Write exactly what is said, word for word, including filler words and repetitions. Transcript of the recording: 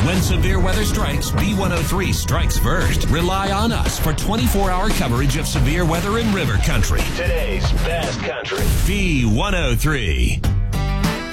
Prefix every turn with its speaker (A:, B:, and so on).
A: When severe weather strikes, B one oh three strikes first. Rely on us for twenty-four hour coverage of severe weather in River Country.
B: Today's best country.
A: B one oh three.